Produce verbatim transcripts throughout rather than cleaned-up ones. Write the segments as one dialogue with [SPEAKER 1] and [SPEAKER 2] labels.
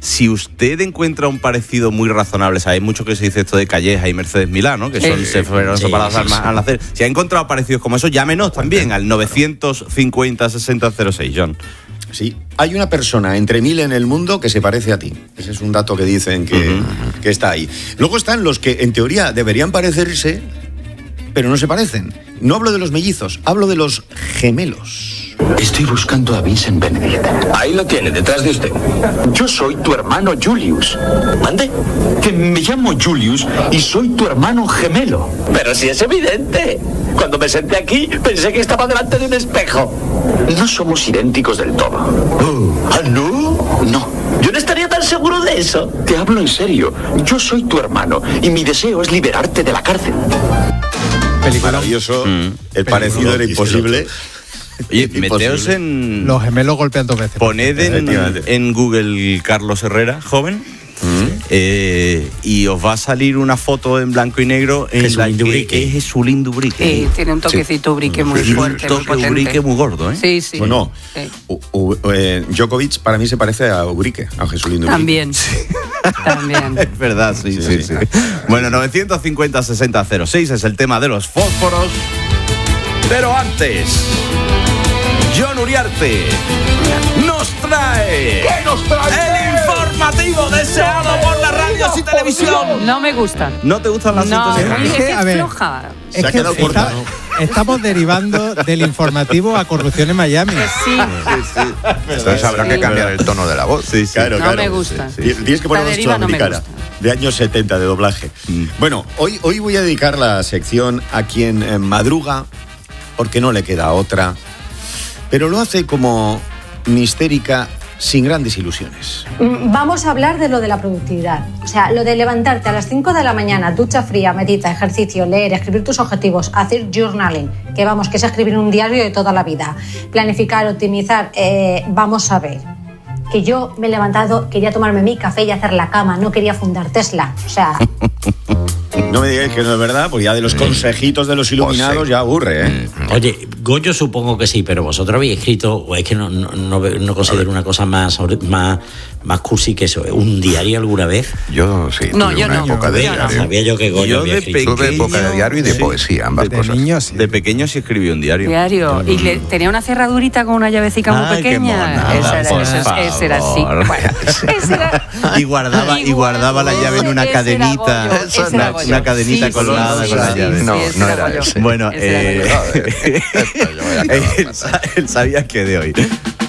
[SPEAKER 1] si usted encuentra un parecido muy razonable, ¿sabes? Mucho que se dice esto de Calleja y Mercedes Milá, ¿no? Que son,
[SPEAKER 2] sí,
[SPEAKER 1] se fueron
[SPEAKER 2] sí,
[SPEAKER 1] separadas
[SPEAKER 2] sí,
[SPEAKER 1] al,
[SPEAKER 2] sí.
[SPEAKER 1] al nacer. Si ha encontrado parecidos como eso, llámenos también al novecientos cincuenta sesenta cero seis, John.
[SPEAKER 3] Sí, hay una persona entre mil en el mundo que se parece a ti. Ese es un dato que dicen que, uh-huh. que está ahí. Luego están los que en teoría deberían parecerse, pero no se parecen. No hablo de los mellizos, hablo de los gemelos.
[SPEAKER 4] Estoy buscando a Vincent Benedict.
[SPEAKER 5] Ahí lo tiene, detrás de usted.
[SPEAKER 4] Yo soy tu hermano Julius.
[SPEAKER 5] ¿Mande?
[SPEAKER 4] Que me llamo Julius y soy tu hermano gemelo.
[SPEAKER 5] Pero si es evidente. Cuando me senté aquí, pensé que estaba delante de un espejo.
[SPEAKER 4] No somos idénticos del todo.
[SPEAKER 5] Oh. ¿Ah, no?
[SPEAKER 4] No.
[SPEAKER 5] Yo no estaría tan seguro de eso.
[SPEAKER 4] Te hablo en serio. Yo soy tu hermano y mi deseo es liberarte de la cárcel.
[SPEAKER 3] Película. Maravilloso. Mm. El Película. Parecido era imposible.
[SPEAKER 1] Oye, meteos en...
[SPEAKER 6] Los gemelos golpean dos veces.
[SPEAKER 1] Poned en, en Google Carlos Herrera, joven, ¿Mm? eh, y os va a salir una foto en blanco y negro en
[SPEAKER 2] Jesulín
[SPEAKER 1] la que
[SPEAKER 2] Dubrique.
[SPEAKER 1] es Jesulín Dubrique.
[SPEAKER 7] Sí, tiene un toquecito sí. Ubrique muy fuerte,
[SPEAKER 1] un toque
[SPEAKER 7] muy potente.
[SPEAKER 1] Ubrique muy gordo, ¿eh?
[SPEAKER 7] Sí, sí.
[SPEAKER 3] Bueno,
[SPEAKER 7] sí.
[SPEAKER 3] U, U, eh, Djokovic para mí se parece a Ubrique, a Jesulín Dubrique.
[SPEAKER 7] También, sí. También.
[SPEAKER 1] Es verdad, sí, sí, sí, sí. sí. Bueno, novecientos cincuenta sesenta cero seis es el tema de los fósforos. Pero antes, John Uriarte nos trae,
[SPEAKER 8] ¿Qué nos trae?
[SPEAKER 1] el informativo deseado por las radios y televisión.
[SPEAKER 7] No me gusta.
[SPEAKER 1] ¿No te gustan las
[SPEAKER 7] No,
[SPEAKER 1] sintonías?
[SPEAKER 7] es que
[SPEAKER 6] A ver,
[SPEAKER 7] es floja.
[SPEAKER 6] Es
[SPEAKER 3] Se ha
[SPEAKER 6] que
[SPEAKER 3] quedado
[SPEAKER 6] está,
[SPEAKER 3] corta.
[SPEAKER 6] estamos derivando del informativo a corrupción en Miami.
[SPEAKER 7] Que sí.
[SPEAKER 1] Sí, sí.
[SPEAKER 9] Entonces habrá
[SPEAKER 7] Sí.
[SPEAKER 9] que cambiar el tono de la voz.
[SPEAKER 1] Sí, sí.
[SPEAKER 3] Claro,
[SPEAKER 7] No
[SPEAKER 3] claro.
[SPEAKER 7] me gusta.
[SPEAKER 3] Sí, sí. Tienes que poner
[SPEAKER 7] La
[SPEAKER 3] voz
[SPEAKER 7] deriva no me
[SPEAKER 3] sudamericana,
[SPEAKER 7] gusta.
[SPEAKER 3] de años setenta, de doblaje. Mm. Bueno, hoy, hoy voy a dedicar la sección a quien eh, madruga, porque no le queda otra, pero lo hace como mistérica, sin grandes ilusiones.
[SPEAKER 10] Vamos a hablar de lo de la productividad. O sea, lo de levantarte a las cinco de la mañana, ducha fría, medita, ejercicio, leer, escribir tus objetivos, hacer journaling, que vamos, que es escribir un diario de toda la vida, planificar, optimizar, eh, vamos a ver. Que yo me he levantado, quería tomarme mi café y hacer la cama, no quería fundar Tesla. O sea...
[SPEAKER 3] No me digáis que no es verdad, porque ya de los consejitos de los iluminados
[SPEAKER 9] Pues sí.
[SPEAKER 3] ya aburre, ¿eh?
[SPEAKER 2] Oye, Goyo supongo que sí, pero vosotros habéis escrito, o es que no, no, no, no considero una cosa más, más, más cursi que eso, un diario alguna vez.
[SPEAKER 9] Yo sí,
[SPEAKER 7] No,
[SPEAKER 9] tuve
[SPEAKER 7] yo
[SPEAKER 9] una
[SPEAKER 7] no.
[SPEAKER 9] época de
[SPEAKER 7] Yo no.
[SPEAKER 9] diario.
[SPEAKER 2] Sabía yo que Goyo
[SPEAKER 1] Yo
[SPEAKER 2] había
[SPEAKER 1] de
[SPEAKER 2] escrito.
[SPEAKER 9] Tuve
[SPEAKER 1] pequeño,
[SPEAKER 9] época de diario y de
[SPEAKER 1] sí.
[SPEAKER 9] poesía, ambas
[SPEAKER 6] De
[SPEAKER 9] cosas.
[SPEAKER 6] niños, sí.
[SPEAKER 1] De pequeño sí escribí un diario.
[SPEAKER 7] Diario. Y le, tenía una cerradurita con una llavecita muy
[SPEAKER 1] Ay, qué
[SPEAKER 7] pequeña.
[SPEAKER 1] monada,
[SPEAKER 7] Esa era,
[SPEAKER 1] por
[SPEAKER 7] ese, ese era así.
[SPEAKER 1] favor.
[SPEAKER 7] Bueno, ese era...
[SPEAKER 1] Y guardaba, y guardaba la llave en una
[SPEAKER 7] Ese era
[SPEAKER 1] cadenita,
[SPEAKER 7] Goyo, ese era
[SPEAKER 1] una,
[SPEAKER 7] Goyo.
[SPEAKER 1] una cadenita
[SPEAKER 7] Sí,
[SPEAKER 1] colgada
[SPEAKER 7] sí,
[SPEAKER 1] con la
[SPEAKER 7] sí,
[SPEAKER 1] llave.
[SPEAKER 7] sí,
[SPEAKER 9] No,
[SPEAKER 7] ese
[SPEAKER 9] no
[SPEAKER 7] era
[SPEAKER 9] era
[SPEAKER 7] Goyo.
[SPEAKER 9] ese.
[SPEAKER 1] Bueno,
[SPEAKER 7] Ese era
[SPEAKER 1] eh,
[SPEAKER 9] Goyo.
[SPEAKER 1] el ¿sabías qué de hoy?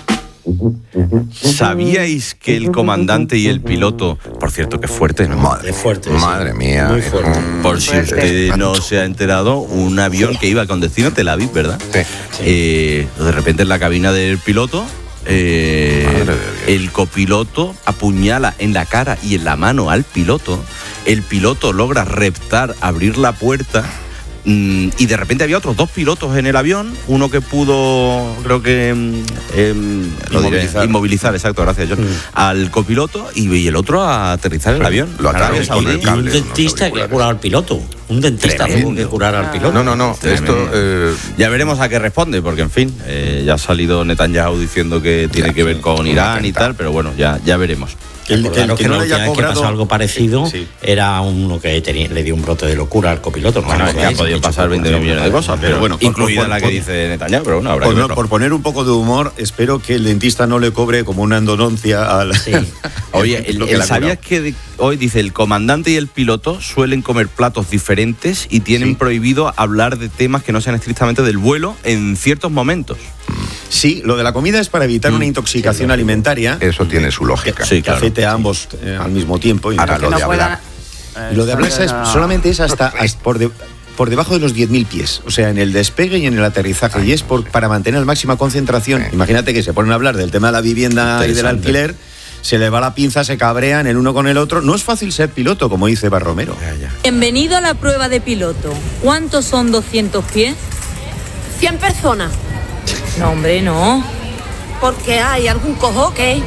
[SPEAKER 1] ¿Sabíais que el comandante y el piloto, por cierto, que fuerte, ¿no?
[SPEAKER 9] Madre,
[SPEAKER 2] Es fuerte, sí.
[SPEAKER 9] madre mía.
[SPEAKER 2] Muy fuerte.
[SPEAKER 9] Mm,
[SPEAKER 1] Por si usted no se ha enterado, un avión que iba con destino Tel Aviv, ¿verdad?
[SPEAKER 9] Sí.
[SPEAKER 1] Eh, de repente en la cabina del piloto, eh, el copiloto apuñala en la cara y en la mano al piloto. El piloto logra reptar, abrir la puerta. Y de repente había otros dos pilotos en el avión, uno que pudo, creo que eh, lo diré,
[SPEAKER 3] Inmovilizar.
[SPEAKER 1] inmovilizar, exacto, gracias John, al copiloto y, y el otro a aterrizar el avión.
[SPEAKER 9] Lo ataron
[SPEAKER 1] Arabia
[SPEAKER 9] con
[SPEAKER 1] Saudí.
[SPEAKER 9] el
[SPEAKER 2] Y un
[SPEAKER 9] cable,
[SPEAKER 2] dentista
[SPEAKER 9] unos
[SPEAKER 2] que ha curado al piloto. Un dentista
[SPEAKER 9] Tremendo.
[SPEAKER 2] tuvo que curar al piloto.
[SPEAKER 9] No, no, no.
[SPEAKER 1] Tremendo.
[SPEAKER 9] Esto. Eh,
[SPEAKER 1] Ya veremos a qué responde, porque en fin, eh, ya ha salido Netanyahu diciendo que tiene
[SPEAKER 9] Ya,
[SPEAKER 1] que ver
[SPEAKER 9] sí,
[SPEAKER 1] con
[SPEAKER 9] un
[SPEAKER 1] Irán y
[SPEAKER 9] atentado.
[SPEAKER 1] tal, pero bueno, ya, ya veremos.
[SPEAKER 3] El, el
[SPEAKER 2] Claro
[SPEAKER 3] que
[SPEAKER 2] que
[SPEAKER 3] no
[SPEAKER 2] la
[SPEAKER 3] le haya
[SPEAKER 2] última vez que
[SPEAKER 3] cobrado...
[SPEAKER 2] pasó algo parecido
[SPEAKER 3] Sí.
[SPEAKER 2] era uno que tenía, le dio un brote de locura al copiloto. ¿no?
[SPEAKER 1] Bueno,
[SPEAKER 2] ¿No
[SPEAKER 1] ya
[SPEAKER 2] sabéis?
[SPEAKER 1] podían pasar veinte millones de cosas, pero
[SPEAKER 3] bueno,
[SPEAKER 1] bueno, incluida
[SPEAKER 3] por-
[SPEAKER 1] la que
[SPEAKER 3] por-
[SPEAKER 1] dice Netanyahu, pero bueno, habrá
[SPEAKER 3] Por,
[SPEAKER 1] que
[SPEAKER 3] no-
[SPEAKER 1] verlo.
[SPEAKER 3] por poner un poco de humor, espero que el dentista no le cobre como una endodoncia al...
[SPEAKER 2] Sí.
[SPEAKER 1] Oye, el,
[SPEAKER 3] lo que
[SPEAKER 1] el-
[SPEAKER 3] le ha
[SPEAKER 1] ¿sabías
[SPEAKER 3] curado.
[SPEAKER 1] que de- hoy dice el comandante y el piloto suelen comer platos diferentes y tienen
[SPEAKER 3] Sí.
[SPEAKER 1] prohibido hablar de temas que no sean estrictamente del vuelo en ciertos momentos?
[SPEAKER 3] Sí, lo de la comida es para evitar una intoxicación alimentaria
[SPEAKER 9] eso tiene su lógica.
[SPEAKER 1] Sí,
[SPEAKER 3] que
[SPEAKER 1] claro.
[SPEAKER 3] afecte a ambos eh, al mismo tiempo. Y
[SPEAKER 9] Ahora
[SPEAKER 3] no-
[SPEAKER 9] lo
[SPEAKER 7] no
[SPEAKER 9] de
[SPEAKER 7] pueda-
[SPEAKER 9] hablar.
[SPEAKER 3] y lo de hablar es, solamente es hasta, hasta por, de- por debajo de los diez mil pies, o sea, en el despegue y en el aterrizaje, y es por, para mantener la máxima concentración.
[SPEAKER 9] Sí.
[SPEAKER 3] Imagínate que se ponen a hablar del tema de la vivienda y del
[SPEAKER 1] Interesante.
[SPEAKER 3] alquiler, se le va la pinza, se cabrean el uno con el otro. No es fácil ser piloto, como dice Barromero.
[SPEAKER 11] Bienvenido a la prueba de piloto. ¿Cuántos son doscientos pies?
[SPEAKER 12] cien personas.
[SPEAKER 11] No, hombre, no.
[SPEAKER 12] Porque hay algún cojo que...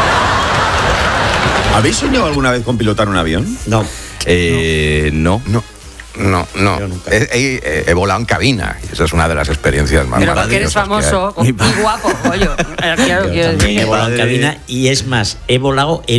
[SPEAKER 3] ¿Habéis soñado alguna vez con pilotar un avión?
[SPEAKER 2] No.
[SPEAKER 1] Eh, no.
[SPEAKER 9] No. No, no.
[SPEAKER 2] Yo nunca.
[SPEAKER 9] He, he- he volado en cabina y esa es una de las experiencias más
[SPEAKER 7] Pero porque eres
[SPEAKER 9] maravillosas que hay.
[SPEAKER 7] famoso y guapo, pollo. Claro, quiero
[SPEAKER 2] Yo también
[SPEAKER 7] decir.
[SPEAKER 2] he volado en
[SPEAKER 1] padre-
[SPEAKER 2] cabina y es más, he volado en